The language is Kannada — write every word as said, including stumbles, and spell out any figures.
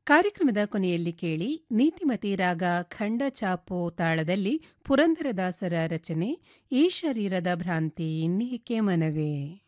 ಕಾರ್ಯಕ್ರಮದ ಕೊನೆಯಲ್ಲಿ ಕೇಳಿ ನೀತಿಮತಿ ರಾಗ ಖಂಡ ಚಾಪೋ ತಾಳದಲ್ಲಿ ಪುರಂದರದಾಸರ ರಚನೆ ಈ ಶರೀರದ ಭ್ರಾಂತಿ ಇನ್ನೇಕೆ ಮನವೇ.